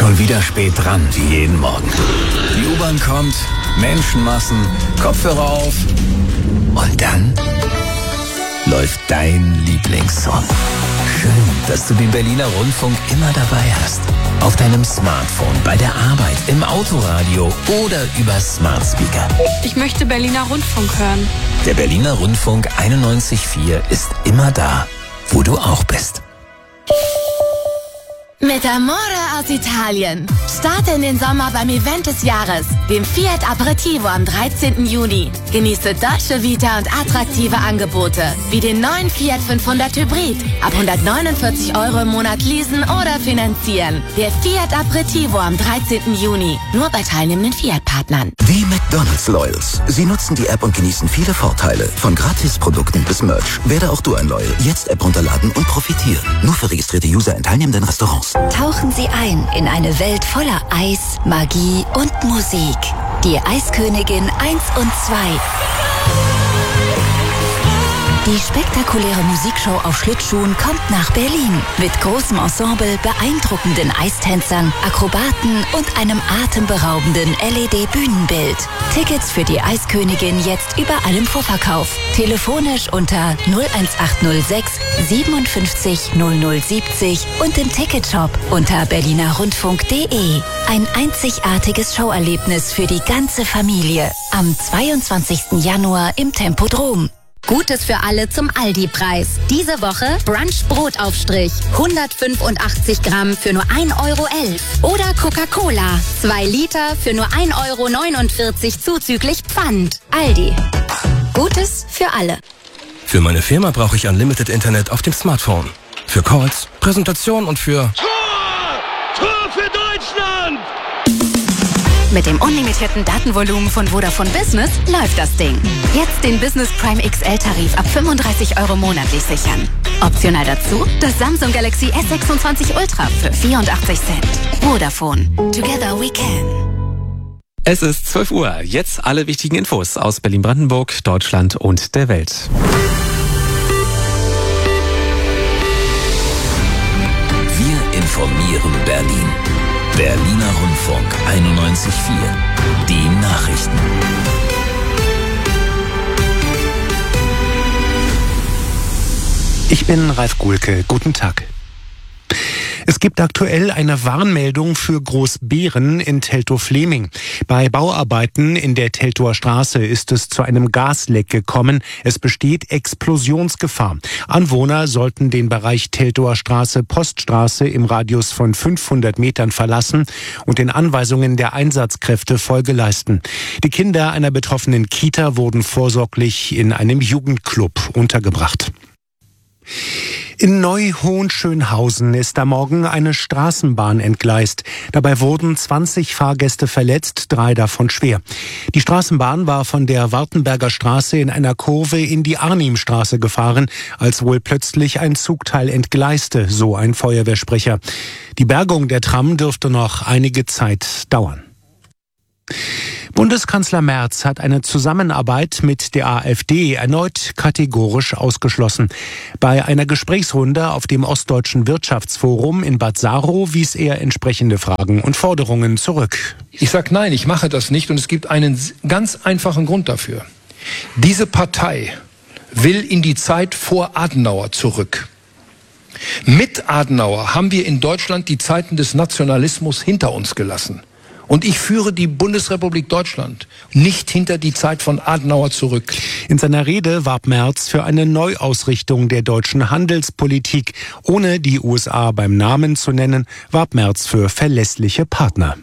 Schon wieder spät dran, wie jeden Morgen. Die U-Bahn kommt, Menschenmassen, Kopfhörer auf und dann läuft dein Lieblingssong. Schön, dass du den Berliner Rundfunk immer dabei hast. Auf deinem Smartphone, bei der Arbeit, im Autoradio oder über Smart Speaker. Ich möchte Berliner Rundfunk hören. Der Berliner Rundfunk 91.4 ist immer da, wo du auch bist. Mit Amore aus Italien. Starte in den Sommer beim Event des Jahres, dem Fiat Aperitivo am 13. Juni. Genieße Dolce Vita und attraktive Angebote, wie den neuen Fiat 500 Hybrid. Ab 149 € im Monat leasen oder finanzieren. Der Fiat Aperitivo am 13. Juni. Nur bei teilnehmenden Fiat-Partnern. Die McDonald's Loyals. Sie nutzen die App und genießen viele Vorteile. Von Gratisprodukten bis Merch. Werde auch du ein Loyal. Jetzt App runterladen und profitieren. Nur für registrierte User in teilnehmenden Restaurants. Tauchen Sie ein in eine Welt voller Eis, Magie und Musik. Die Eiskönigin 1 und 2. Die spektakuläre Musikshow auf Schlittschuhen kommt nach Berlin. Mit großem Ensemble, beeindruckenden Eistänzern, Akrobaten und einem atemberaubenden LED-Bühnenbild. Tickets für die Eiskönigin jetzt überall im Vorverkauf. Telefonisch unter 01806 57 0070 und im Ticketshop unter berlinerrundfunk.de. Ein einzigartiges Showerlebnis für die ganze Familie. Am 22. Januar im Tempodrom. Gutes für alle zum Aldi-Preis. Diese Woche Brunch-Brotaufstrich. 185 Gramm für nur 1,11 € Oder Coca-Cola. 2 Liter für nur 1,49 € zuzüglich Pfand. Aldi. Gutes für alle. Für meine Firma brauche ich Unlimited Internet auf dem Smartphone. Für Calls, Präsentation und für... Tor für Deutschland! Mit dem unlimitierten Datenvolumen von Vodafone Business läuft das Ding. Jetzt den Business Prime XL-Tarif ab 35 € monatlich sichern. Optional dazu das Samsung Galaxy S26 Ultra für 84 Cent. Vodafone. Together we can. Es ist 12 Uhr. Jetzt alle wichtigen Infos aus Berlin-Brandenburg, Deutschland und der Welt. Wir informieren Berlin. Berliner Rundfunk 91.4. Die Nachrichten. Ich bin Ralf Guhlke. Guten Tag. Es gibt aktuell eine Warnmeldung für Großbeeren in Teltow-Fleming. Bei Bauarbeiten in der Teltower Straße ist es zu einem Gasleck gekommen. Es besteht Explosionsgefahr. Anwohner sollten den Bereich Teltower Straße, Poststraße im Radius von 500 Metern verlassen und den Anweisungen der Einsatzkräfte Folge leisten. Die Kinder einer betroffenen Kita wurden vorsorglich in einem Jugendclub untergebracht. In Neu-Hohenschönhausen ist am Morgen eine Straßenbahn entgleist. Dabei wurden 20 Fahrgäste verletzt, 3 davon schwer. Die Straßenbahn war von der Wartenberger Straße in einer Kurve in die Arnimstraße gefahren, als wohl plötzlich ein Zugteil entgleiste, so ein Feuerwehrsprecher. Die Bergung der Tram dürfte noch einige Zeit dauern. Bundeskanzler Merz hat eine Zusammenarbeit mit der AfD erneut kategorisch ausgeschlossen. Bei einer Gesprächsrunde auf dem Ostdeutschen Wirtschaftsforum in Bad Saro wies er entsprechende Fragen und Forderungen zurück. Ich sage nein, ich mache das nicht und es gibt einen ganz einfachen Grund dafür. Diese Partei will in die Zeit vor Adenauer zurück. Mit Adenauer haben wir in Deutschland die Zeiten des Nationalismus hinter uns gelassen. Und ich führe die Bundesrepublik Deutschland nicht hinter die Zeit von Adenauer zurück. In seiner Rede warb Merz für eine Neuausrichtung der deutschen Handelspolitik. Ohne die USA beim Namen zu nennen, warb Merz für verlässliche Partner.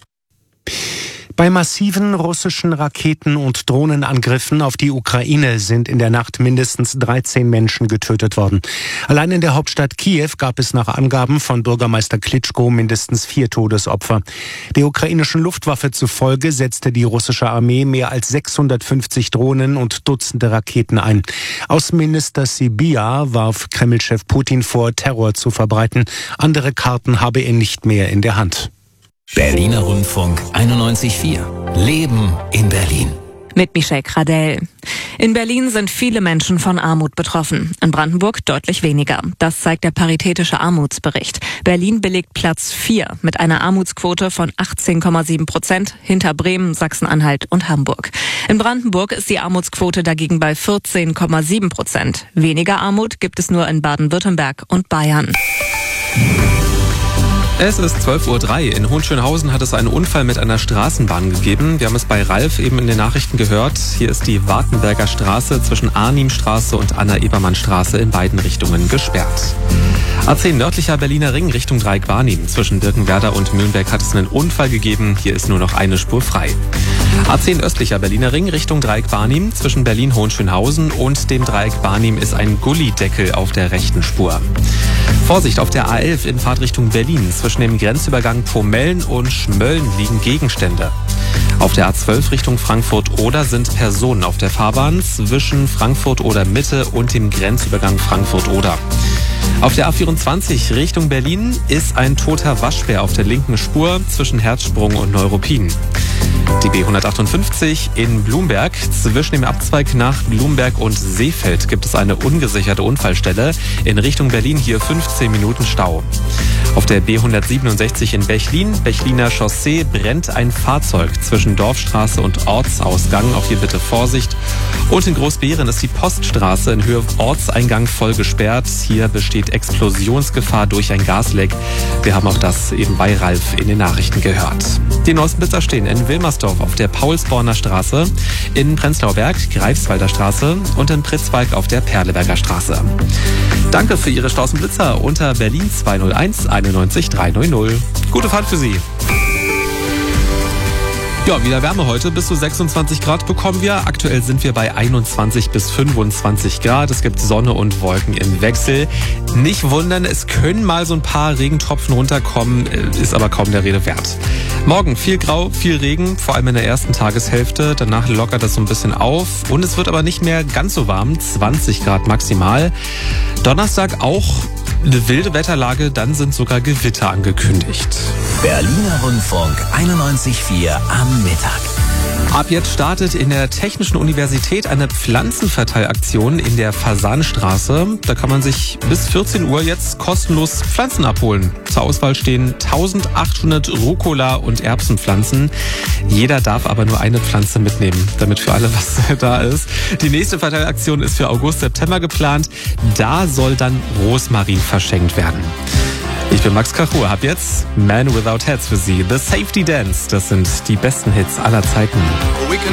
Bei massiven russischen Raketen- und Drohnenangriffen auf die Ukraine sind in der Nacht mindestens 13 Menschen getötet worden. Allein in der Hauptstadt Kiew gab es nach Angaben von Bürgermeister Klitschko mindestens 4 Todesopfer. Der ukrainischen Luftwaffe zufolge setzte die russische Armee mehr als 650 Drohnen und Dutzende Raketen ein. Außenminister Sybiha warf Kreml-Chef Putin vor, Terror zu verbreiten. Andere Karten habe er nicht mehr in der Hand. Berliner Rundfunk 91.4. Leben in Berlin. Mit Michelle Gradell. In Berlin sind viele Menschen von Armut betroffen. In Brandenburg deutlich weniger. Das zeigt der Paritätische Armutsbericht. Berlin belegt Platz 4 mit einer Armutsquote von 18,7%, hinter Bremen, Sachsen-Anhalt und Hamburg. In Brandenburg ist die Armutsquote dagegen bei 14,7%. Weniger Armut gibt es nur in Baden-Württemberg und Bayern. Es ist 12:03 Uhr. In Hohenschönhausen hat es einen Unfall mit einer Straßenbahn gegeben. Wir haben es bei Ralf eben in den Nachrichten gehört. Hier ist die Wartenberger Straße zwischen Arnimstraße und Anna-Ebermann-Straße in beiden Richtungen gesperrt. A10 nördlicher Berliner Ring Richtung Dreieck Barnim. Zwischen Birkenwerder und Mühlenberg hat es einen Unfall gegeben. Hier ist nur noch eine Spur frei. A10 östlicher Berliner Ring Richtung Dreieck Barnim. Zwischen Berlin-Hohenschönhausen und dem Dreieck Barnim ist ein Gullideckel auf der rechten Spur. Vorsicht auf der A11 in Fahrtrichtung Berlin. Zwischen dem Grenzübergang Pomellen und Schmölln liegen Gegenstände. Auf der A12 Richtung Frankfurt-Oder sind Personen auf der Fahrbahn zwischen Frankfurt-Oder Mitte und dem Grenzübergang Frankfurt-Oder. Auf der A24 Richtung Berlin ist ein toter Waschbär auf der linken Spur zwischen Herzsprung und Neuruppin. Die B158 in Blumberg. Zwischen dem Abzweig nach Blumberg und Seefeld gibt es eine ungesicherte Unfallstelle. In Richtung Berlin hier 15 Minuten Stau. Auf der B167 in Bechlin, Bechliner Chaussee, brennt ein Fahrzeug zwischen Dorfstraße und Ortsausgang. Auch hier bitte Vorsicht. Und in Großbeeren ist die Poststraße in Höhe Ortseingang voll gesperrt. Hier besteht Explosionsgefahr durch ein Gasleck. Wir haben auch das eben bei Ralf in den Nachrichten gehört. Die neuesten Blitzer stehen in Wilmersdorf auf der Paulsborner Straße, in Prenzlauer Berg, Greifswalder Straße und in Pritzwalk auf der Perleberger Straße. Danke für Ihre Staus und Blitzer unter Berlin 201 91 300. Gute Fahrt für Sie. Ja, wieder Wärme heute. Bis zu 26 Grad bekommen wir. Aktuell sind wir bei 21 bis 25 Grad. Es gibt Sonne und Wolken im Wechsel. Nicht wundern, es können mal so ein paar Regentropfen runterkommen, ist aber kaum der Rede wert. Morgen viel Grau, viel Regen, vor allem in der ersten Tageshälfte. Danach lockert es so ein bisschen auf und es wird aber nicht mehr ganz so warm, 20 Grad maximal. Donnerstag auch eine wilde Wetterlage, dann sind sogar Gewitter angekündigt. Berliner Rundfunk 91.4 am Mittag. Ab jetzt startet in der Technischen Universität eine Pflanzenverteilaktion in der Fasanstraße. Da kann man sich bis 14 Uhr jetzt kostenlos Pflanzen abholen. Zur Auswahl stehen 1800 Rucola- und Erbsenpflanzen. Jeder darf aber nur eine Pflanze mitnehmen, damit für alle was da ist. Die nächste Verteilaktion ist für August, September geplant. Da soll dann Rosmarin verschenkt werden. Ich bin Max Kachur, hab jetzt Man Without Hats für Sie. The Safety Dance, das sind die besten Hits aller Zeiten.